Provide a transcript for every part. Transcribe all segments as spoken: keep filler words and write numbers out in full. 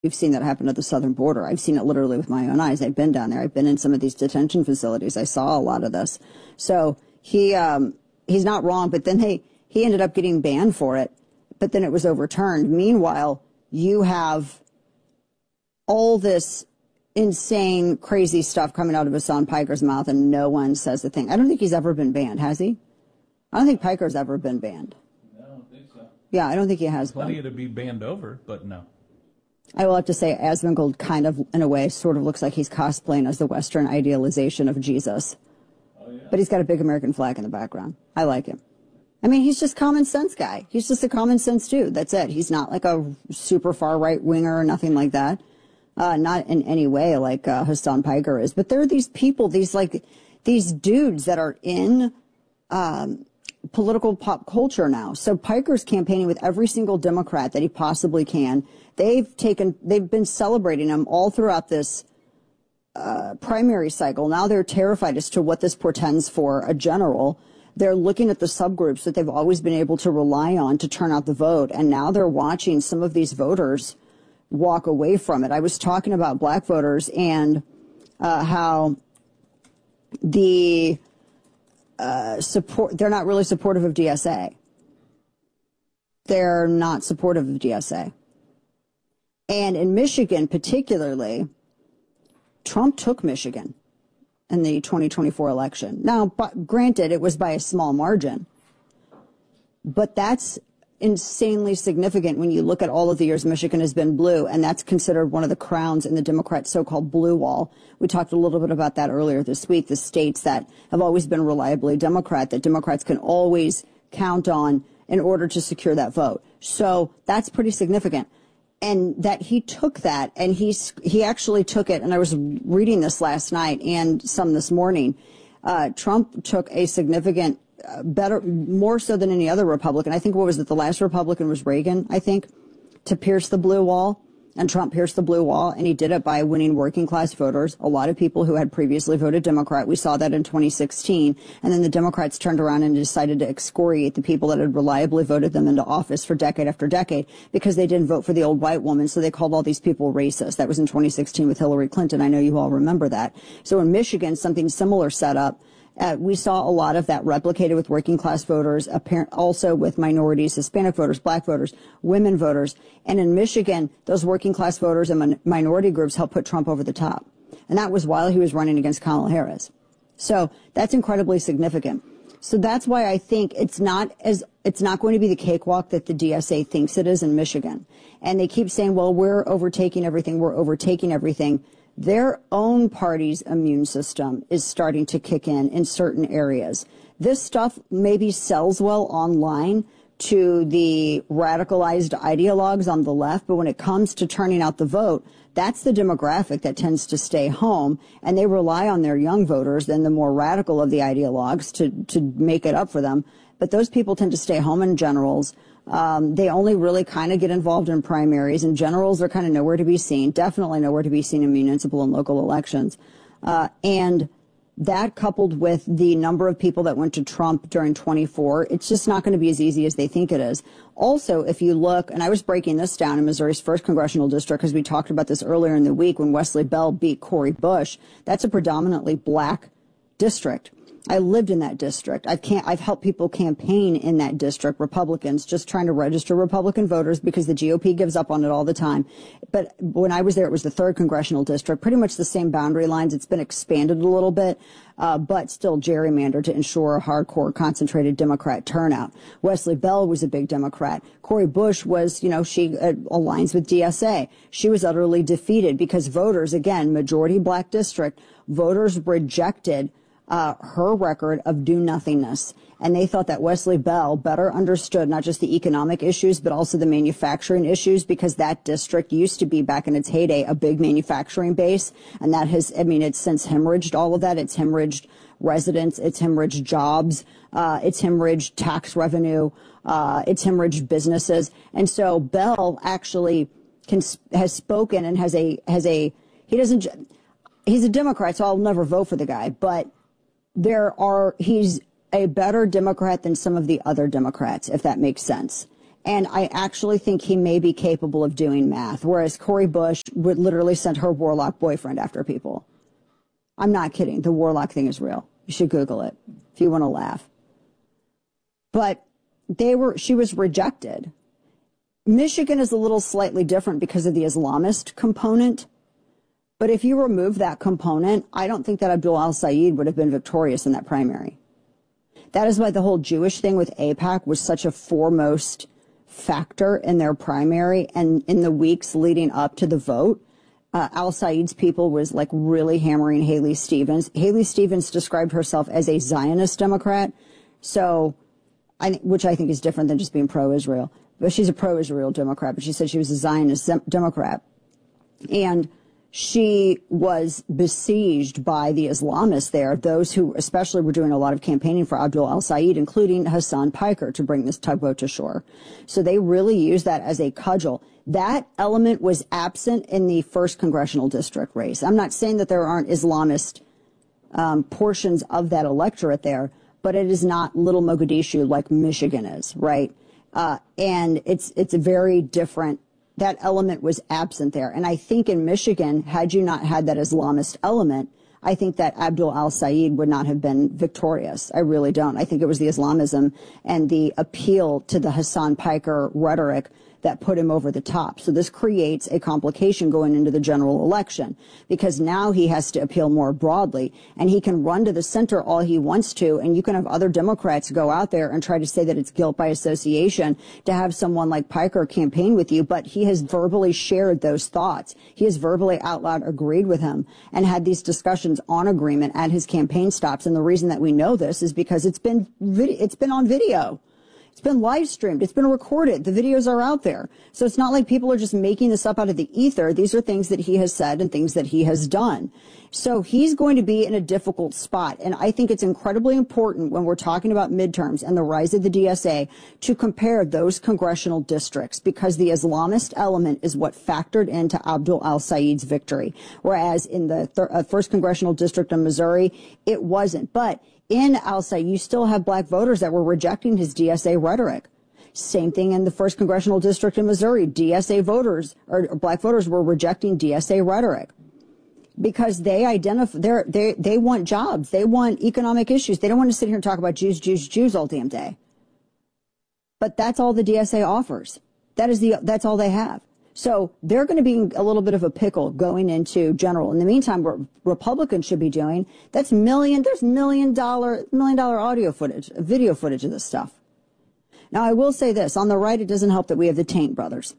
We've seen that happen at the southern border. I've seen it literally with my own eyes. I've been down there. I've been in some of these detention facilities. I saw a lot of this. So he um, he's not wrong, but then they, he ended up getting banned for it, but then it was overturned. Meanwhile, you have all this insane, crazy stuff coming out of Hassan Piker's mouth, and no one says a thing. I don't think he's ever been banned, has he? I don't think Piker's ever been banned. No, I don't think so. Yeah, I don't think he has Plenty been. to be banned over, but no. I will have to say, Asmongold kind of, in a way, sort of looks like he's cosplaying as the Western idealization of Jesus. Oh, yeah. But he's got a big American flag in the background. I like him. I mean, he's just common sense guy. He's just a common sense dude. That's it. He's not like a super far right winger or nothing like that. Uh, not in any way like uh, Hassan Piker is. But there are these people, these like, these dudes that are in um, political pop culture now. So Piker's campaigning with every single Democrat that he possibly can. They've taken, they've been celebrating him all throughout this uh, primary cycle. Now they're terrified as to what this portends for a general. They're looking at the subgroups that they've always been able to rely on to turn out the vote. And now they're watching some of these voters walk away from it. I was talking about black voters and uh, how the uh, support, they're not really supportive of D S A. They're not supportive of D S A. And in Michigan, particularly, Trump took Michigan in the twenty twenty-four election. Now, but granted, it was by a small margin, but that's insanely significant when you look at all of the years Michigan has been blue, and that's considered one of the crowns in the Democrat so-called blue wall. We talked a little bit about that earlier this week, the states that have always been reliably Democrat, that Democrats can always count on in order to secure that vote. So that's pretty significant. And that he took that, and he's, he actually took it, and I was reading this last night and some this morning. Uh, Trump took a significant, uh, better, more so than any other Republican. I think, what was it, the last Republican was Reagan, I think, to pierce the blue wall. And Trump pierced the blue wall, and he did it by winning working class voters, a lot of people who had previously voted Democrat. We saw that in twenty sixteen. And then the Democrats turned around and decided to excoriate the people that had reliably voted them into office for decade after decade because they didn't vote for the old white woman. So they called all these people racist. That was in twenty sixteen with Hillary Clinton. I know you all remember that. So in Michigan, something similar set up. Uh, we saw a lot of that replicated with working class voters, apparent, also with minorities, Hispanic voters, black voters, women voters. And in Michigan, those working class voters and min- minority groups helped put Trump over the top. And that was while he was running against Kamala Harris. So that's incredibly significant. So that's why I think it's not as, it's not going to be the cakewalk that the D S A thinks it is in Michigan. And they keep saying, well, we're overtaking everything, we're overtaking everything. Their own party's immune system is starting to kick in in certain areas. This stuff maybe sells well online to the radicalized ideologues on the left, but when it comes to turning out the vote, that's the demographic that tends to stay home, and they rely on their young voters and the more radical of the ideologues to, to make it up for them. But those people tend to stay home in generals. Um, they only really kind of get involved in primaries, and generals are kind of nowhere to be seen, definitely nowhere to be seen in municipal and local elections. Uh, and that coupled with the number of people that went to Trump during twenty-four, it's just not going to be as easy as they think it is. Also, if you look, and I was breaking this down in Missouri's first congressional district because we talked about this earlier in the week when Wesley Bell beat Cori Bush, that's a predominantly black district. I lived in that district. I've, can't, I've helped people campaign in that district, Republicans, just trying to register Republican voters because the G O P gives up on it all the time. But when I was there, it was the third congressional district, pretty much the same boundary lines. It's been expanded a little bit, uh, but still gerrymandered to ensure a hardcore, concentrated Democrat turnout. Wesley Bell was a big Democrat. Cori Bush was, you know, she uh, aligns with D S A. She was utterly defeated because voters, again, majority black district, voters rejected Uh, her record of do-nothingness. And they thought that Wesley Bell better understood not just the economic issues, but also the manufacturing issues, because that district used to be, back in its heyday, a big manufacturing base. And that has, I mean, it's since hemorrhaged all of that. It's hemorrhaged residents. It's hemorrhaged jobs. Uh, it's hemorrhaged tax revenue. Uh, it's hemorrhaged businesses. And so Bell actually can, has spoken and has a, has a, he doesn't, he's a Democrat, so I'll never vote for the guy, but there are, he's a better Democrat than some of the other Democrats, if that makes sense. And I actually think he may be capable of doing math, whereas Cori Bush would literally send her warlock boyfriend after people. I'm not kidding. The warlock thing is real. You should Google it if you want to laugh. But they were, she was rejected. Michigan is a little slightly different because of the Islamist component. But if you remove that component, I don't think that Abdul al-Sayed would have been victorious in that primary. That is why the whole Jewish thing with AIPAC was such a foremost factor in their primary. And in the weeks leading up to the vote, uh, al-Sayed's people was like really hammering Haley Stevens. Haley Stevens described herself as a Zionist Democrat, so I, which I think is different than just being pro-Israel. But she's a pro-Israel Democrat, but she said she was a Zionist Democrat. And she was besieged by the Islamists there, those who especially were doing a lot of campaigning for Abdul al-Sayed, including Hassan Piker, to bring this tugboat to shore. So they really used that as a cudgel. That element was absent in the first congressional district race. I'm not saying that there aren't Islamist um, portions of that electorate there, but it is not Little Mogadishu like Michigan is, right? Uh, and it's it's a very different. That element was absent there. And I think in Michigan, had you not had that Islamist element, I think that Abdul al-Sayed would not have been victorious. I really don't. I think it was the Islamism and the appeal to the Hassan Piker rhetoric that put him over the top. So this creates a complication going into the general election, because now he has to appeal more broadly, and he can run to the center all he wants to, and you can have other Democrats go out there and try to say that it's guilt by association to have someone like Piker campaign with you, but he has verbally shared those thoughts. He has verbally out loud agreed with him and had these discussions on agreement at his campaign stops. And the reason that we know this is because it's been vid- it's been on video. It's been live streamed. It's been recorded. The videos are out there. So it's not like people are just making this up out of the ether. These are things that he has said and things that he has done. So he's going to be in a difficult spot. And I think it's incredibly important when we're talking about midterms and the rise of the D S A to compare those congressional districts, because the Islamist element is what factored into Abdul al-Sayed's victory. Whereas in the th- uh, first congressional district in Missouri, it wasn't. But in al-Sayed, you still have black voters that were rejecting his D S A rhetoric. Same thing in the first congressional district in Missouri. D S A voters, or black voters, were rejecting D S A rhetoric because they identify, they're, they they want jobs. They want economic issues. They don't want to sit here and talk about Jews, Jews, Jews all damn day. But that's all the D S A offers. That is the, that's all they have. So they're going to be in a little bit of a pickle going into general. In the meantime, what Republicans should be doing, that's million, there's million dollar, million dollar audio footage, video footage of this stuff. Now, I will say this. On the right, it doesn't help that we have the Taint brothers.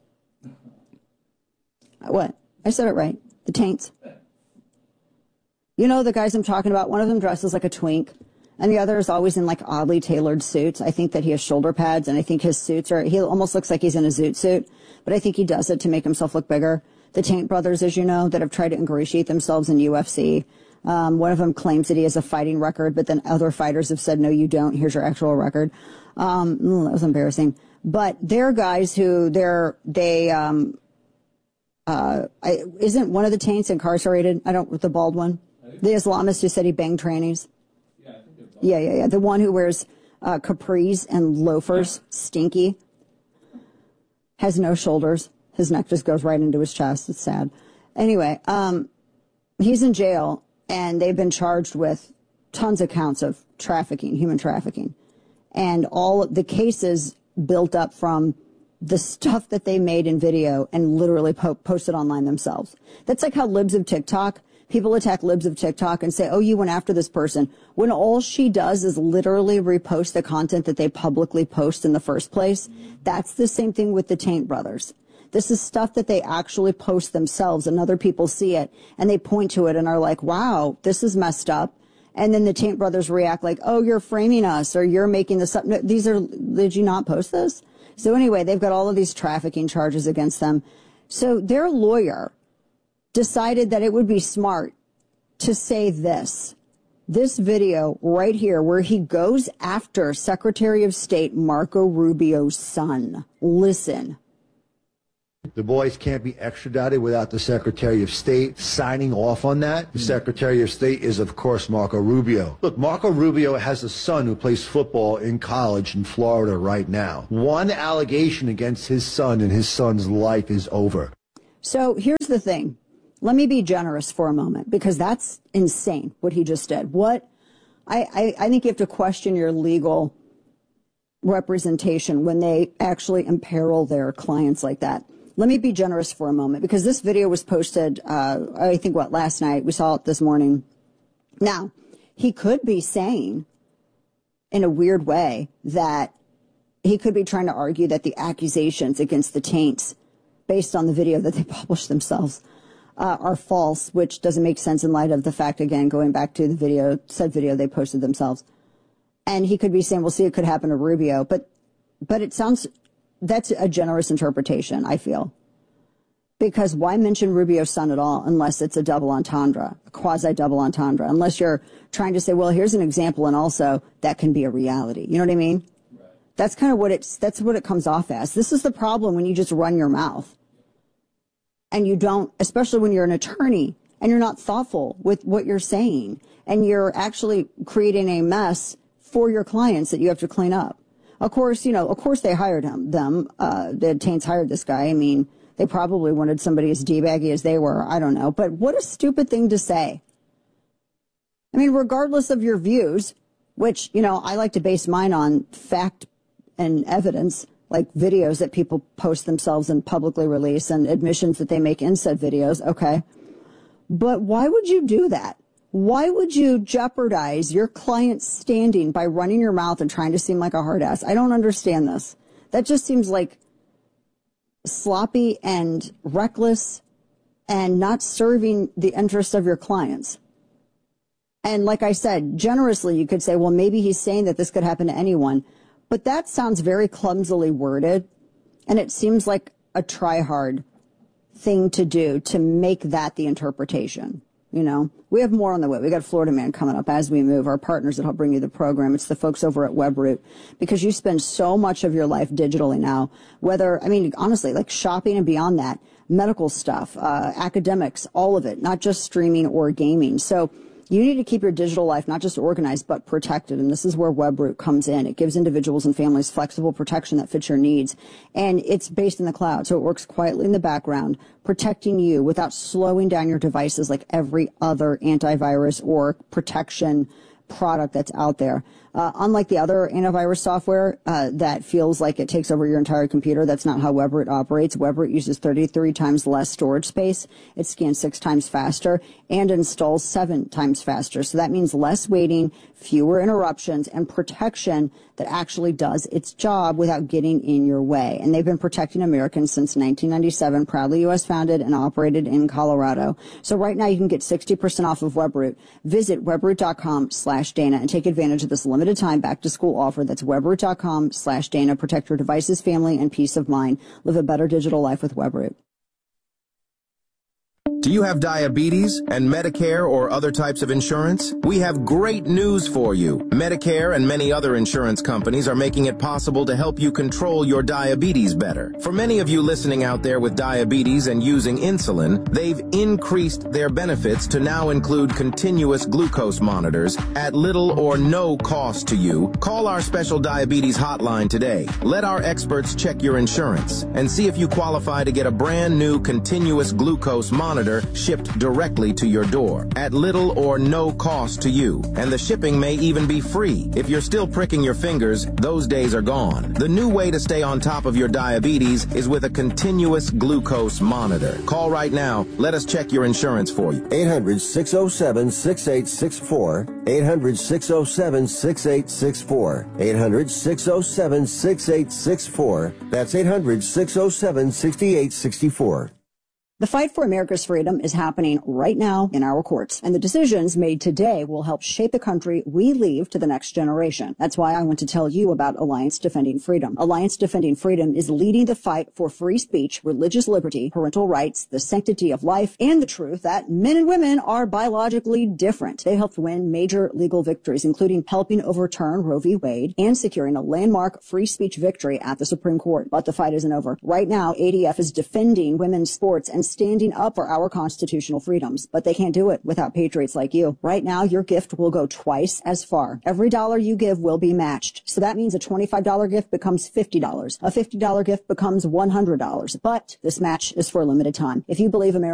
What? I said it right. The Taints. You know the guys I'm talking about? One of them dresses like a twink, and the other is always in like oddly tailored suits. I think that he has shoulder pads, and I think his suits are, he almost looks like he's in a zoot suit, but I think he does it to make himself look bigger. The Taint brothers, as you know, that have tried to ingratiate themselves in U F C. Um, one of them claims that he has a fighting record, but then other fighters have said, no, you don't. Here's your actual record. Um, that was embarrassing. But they're guys who they're, they, um, uh, I, isn't one of the Taints incarcerated? I don't, with the bald one? The Islamist who said he banged trannies? Yeah, I think they're both. Yeah, yeah, yeah. The one who wears, uh, capris and loafers, stinky, has no shoulders. His neck just goes right into his chest. It's sad. Anyway, um, he's in jail, and they've been charged with tons of counts of trafficking, human trafficking. And all the cases built up from the stuff that they made in video and literally po- posted online themselves. That's like how libs of TikTok, people attack libs of TikTok and say, oh, you went after this person, when all she does is literally repost the content that they publicly post in the first place. That's the same thing with the Taint brothers. This is stuff that they actually post themselves, and other people see it and they point to it and are like, wow, this is messed up. And then the Taint brothers react like, oh, you're framing us, or you're making this up. No, these are, did you not post this? So anyway, they've got all of these trafficking charges against them. So their lawyer decided that it would be smart to say this, this video right here, where he goes after Secretary of State Marco Rubio's son. Listen. The boys can't be extradited without the Secretary of State signing off on that. The Secretary of State is, of course, Marco Rubio. Look, Marco Rubio has a son who plays football in college in Florida right now. One allegation against his son and his son's life is over. So here's the thing. Let me be generous for a moment, because that's insane what he just did. What I, I, I think you have to question your legal representation when they actually imperil their clients like that. Let me be generous for a moment, because this video was posted, uh, I think, what, last night. We saw it this morning. Now, he could be saying, in a weird way, that he could be trying to argue that the accusations against the Taints, based on the video that they published themselves, uh, are false, which doesn't make sense in light of the fact, again, going back to the video, said video they posted themselves. And he could be saying, we'll see, it could happen to Rubio. But, but it sounds... That's a generous interpretation, I feel. Because why mention Rubio's son at all unless it's a double entendre, a quasi-double entendre, unless you're trying to say, well, here's an example, and also that can be a reality. You know what I mean? Right. That's kind of what it's, that's what it comes off as. This is the problem when you just run your mouth. And you don't, especially when you're an attorney, and you're not thoughtful with what you're saying, and you're actually creating a mess for your clients that you have to clean up. Of course, you know, of course they hired him, them, uh, the Taints hired this guy. I mean, they probably wanted somebody as D-baggy as they were. I don't know. But what a stupid thing to say. I mean, regardless of your views, which, you know, I like to base mine on fact and evidence, like videos that people post themselves and publicly release and admissions that they make in said videos. Okay. But why would you do that? Why would you jeopardize your client's standing by running your mouth and trying to seem like a hard ass? I don't understand this. That just seems like sloppy and reckless and not serving the interests of your clients. And like I said, generously, you could say, well, maybe he's saying that this could happen to anyone. But that sounds very clumsily worded. And it seems like a try-hard thing to do to make that the interpretation. You know, we have more on the way. We got Florida Man coming up as we move. Our partners that help bring you the program. It's the folks over at WebRoot, because you spend so much of your life digitally now, whether, I mean, honestly, like shopping and beyond that, medical stuff, uh, academics, all of it, not just streaming or gaming. So you need to keep your digital life not just organized, but protected. And this is where WebRoot comes in. It gives individuals and families flexible protection that fits your needs. And it's based in the cloud, so it works quietly in the background, protecting you without slowing down your devices like every other antivirus or protection product that's out there. Uh, unlike the other antivirus software uh, that feels like it takes over your entire computer, that's not how WebRoot operates. WebRoot uses thirty-three times less storage space. It scans six times faster and installs seven times faster. So that means less waiting, fewer interruptions, and protection that actually does its job without getting in your way. And they've been protecting Americans since nineteen ninety-seven, proudly U S founded and operated in Colorado. So right now you can get sixty percent off of WebRoot. Visit webroot.com slash Dana and take advantage of this limited time back to school offer. That's webroot.com slash Dana. Protect your devices, family, and peace of mind. Live a better digital life with WebRoot. Do you have diabetes and Medicare or other types of insurance? We have great news for you. Medicare and many other insurance companies are making it possible to help you control your diabetes better. For many of you listening out there with diabetes and using insulin, they've increased their benefits to now include continuous glucose monitors at little or no cost to you. Call our special diabetes hotline today. Let our experts check your insurance and see if you qualify to get a brand new continuous glucose monitor shipped directly to your door at little or no cost to you. And the shipping may even be free. If you're still pricking your fingers, those days are gone. The new way to stay on top of your diabetes is with a continuous glucose monitor. Call right now. Let us check your insurance for you. eight hundred, six oh seven, six eight six four. eight hundred, six oh seven, six eight six four. eight hundred, six oh seven, six eight six four. That's eight hundred, six oh seven, six eight six four. The fight for America's freedom is happening right now in our courts, and the decisions made today will help shape the country we leave to the next generation. That's why I want to tell you about Alliance Defending Freedom. Alliance Defending Freedom is leading the fight for free speech, religious liberty, parental rights, the sanctity of life, and the truth that men and women are biologically different. They helped win major legal victories, including helping overturn Roe v. Wade and securing a landmark free speech victory at the Supreme Court. But the fight isn't over. Right now, A D F is defending women's sports and standing up for our constitutional freedoms, but they can't do it without patriots like you. Right now, your gift will go twice as far. Every dollar you give will be matched. So that means a twenty-five dollars gift becomes fifty dollars. A fifty dollars gift becomes one hundred dollars. But this match is for a limited time. If you believe America